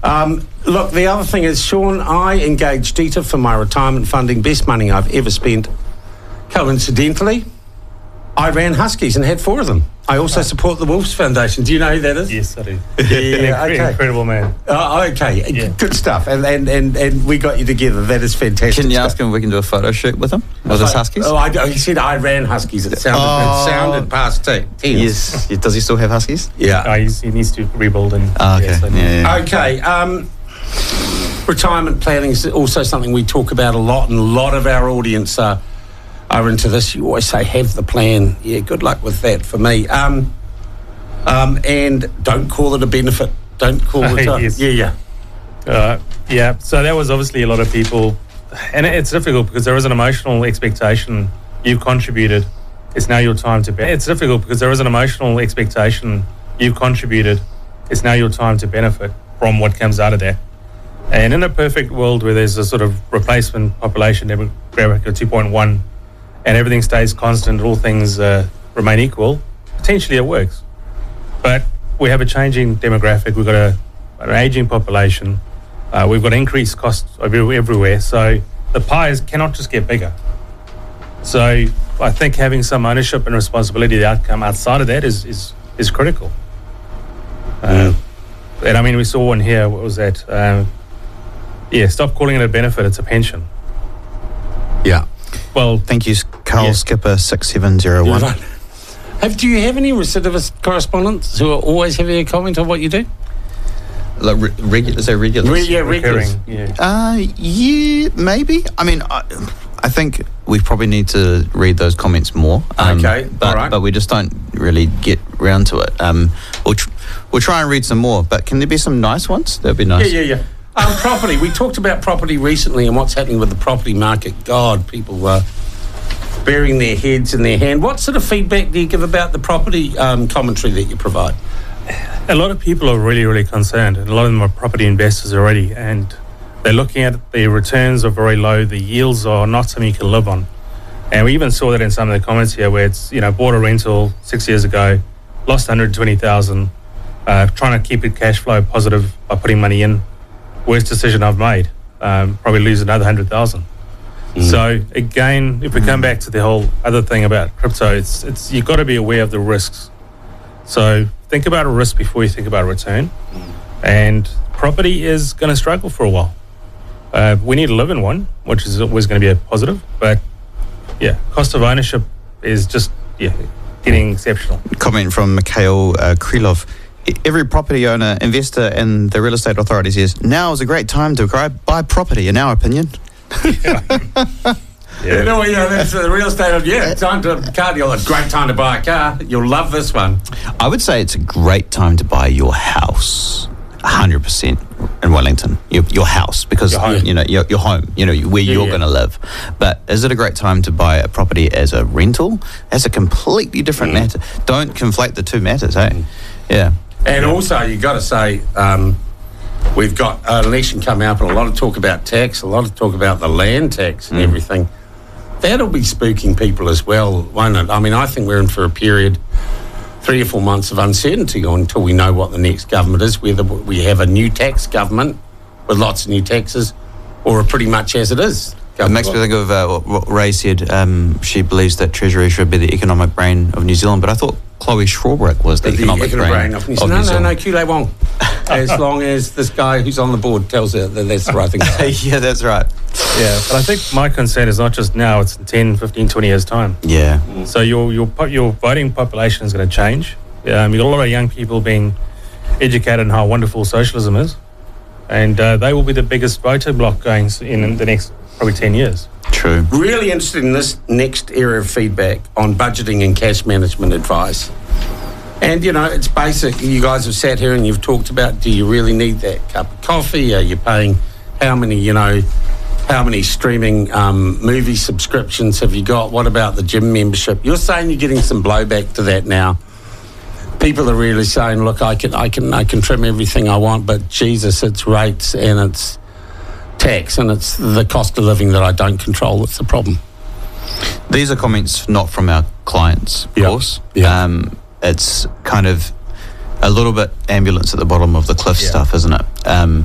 Look, the other thing is, Sean, I engaged Dieter for my retirement funding, best money I've ever spent. Coincidentally, I ran Huskies and had 4 of them. I also support the Wolves Foundation. Do you know who that is? Yes, I do. Yeah, okay. Incredible man. Okay, Yeah. Good stuff. And we got you together. That is fantastic. Can you ask him if we can do a photo shoot with him? With his Huskies? He said I ran Huskies. It sounded past 10. Yes. Does he still have Huskies? Yeah. He needs to rebuild and... Okay. Yeah. Okay. Retirement planning is also something we talk about a lot, and a lot of our audience are into this. You always say, have the plan. Yeah, good luck with that for me. And don't call it a benefit. Don't call it a... Yes. Yeah. So that was obviously a lot of people, and it's difficult because there is an emotional expectation. You've contributed. It's now your time to benefit. It's difficult because there is an emotional expectation. You've contributed. It's now your time to benefit from what comes out of that. And in a perfect world where there's a sort of replacement population demographic of 2.1 and everything stays constant, all things remain equal, potentially it works. But we have a changing demographic. We've got an aging population. We've got increased costs everywhere. So the pies cannot just get bigger. So I think having some ownership and responsibility, the outcome outside of that is critical. And I mean, we saw one here. What was that? Stop calling it a benefit. It's a pension. Yeah. Well, Thank you, Carl Skipper 6701. Right. Do you have any recidivist correspondents who are always having a comment on what you do? Like is there regulars? Regulars. Yeah, maybe. I mean, I think we probably need to read those comments more. Okay, but, all right. But we just don't really get round to it. We'll try and read some more, but can there be some nice ones? That'd be nice. Yeah. Property. We talked about property recently and what's happening with the property market. God, people are burying their heads in their hand. What sort of feedback do you give about the property commentary that you provide? a lot of people are really, really concerned, and a lot of them are property investors already, and they're looking at the returns are very low, the yields are not something you can live on. And we even saw that in some of the comments here where it's, bought a rental 6 years ago, lost 120,000, trying to keep it cash flow positive by putting money in. Worst decision I've made, probably lose another 100,000. So again, if we come back to the whole other thing about crypto, it's you've got to be aware of the risks. So think about a risk before you think about a return. And property is going to struggle for a while. We need to live in one, which is always going to be a positive. But cost of ownership is just getting exceptional. Comment from Mikhail Krylov. Every property owner, investor, and the real estate authority says now is a great time to buy property, in our opinion. That's the real estate of time to car deal. It's a great time to buy a car. You'll love this one. I would say it's a great time to buy your house, 100% in Wellington. Your house, because your home, your home, where you're going to live. But is it a great time to buy a property as a rental? That's a completely different matter. Don't conflate the two matters, hey? Yeah. And also, you got to say, we've got an election coming up and a lot of talk about tax, a lot of talk about the land tax and everything. That'll be spooking people as well, won't it? I mean, I think we're in for a period, 3 or 4 months of uncertainty until we know what the next government is, whether we have a new tax government with lots of new taxes or pretty much as it is. It makes me think of what Ray said. She believes that Treasury should be the economic brain of New Zealand, but I thought Chloe Schwarbrick was the economic brain of New Zealand. No, Kule Wong. As long as this guy who's on the board tells her that that's the right thing to say. Yeah, that's right. Yeah, but I think my concern is not just now, it's in 10, 15, 20 years' time. Yeah. So your voting population is going to change. You've got a lot of young people being educated in how wonderful socialism is, and they will be the biggest voter bloc going in the next probably 10 years. True. Really interested in this next area of feedback on budgeting and cash management advice. And, it's basic. You guys have sat here and you've talked about, do you really need that cup of coffee? Are you paying how many streaming movie subscriptions have you got? What about the gym membership? You're saying you're getting some blowback to that now. People are really saying, look, I can trim everything I want, but Jesus, it's rates and it's tax and it's the cost of living that I don't control that's the problem. These are comments not from our clients, of course. Yeah. It's kind of a little bit ambulance at the bottom of the cliff stuff, isn't it?